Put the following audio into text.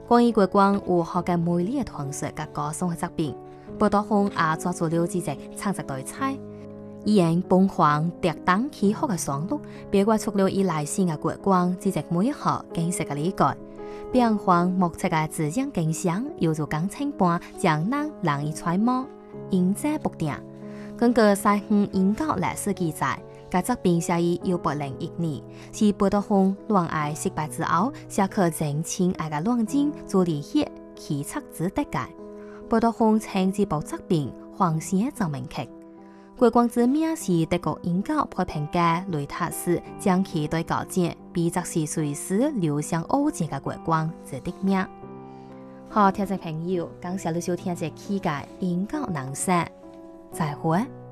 关于国光有好嘅美丽嘅传说甲歌颂嘅作品，报道风也做出了几只创作对菜。以用凤凰跌宕起伏嘅双路，表达出了以来世嘅国光之只美好景色嘅理解。变幻莫测嘅自然景象，犹如钢琴般将人难以揣摩，音色不定。根据西方研究历史记载，该作品写于1801年，是报道风恋爱失败之后，写去真情爱嘅恋情做离血奇策之得嘅。报道风称这部作品《黄仙奏鸣曲》。国光之名是德国研究批评家雷塔斯将其对稿件，比则是随时流向欧洲嘅国光之得名。好，听众朋友，感谢你收听这期嘅研究南山，再会。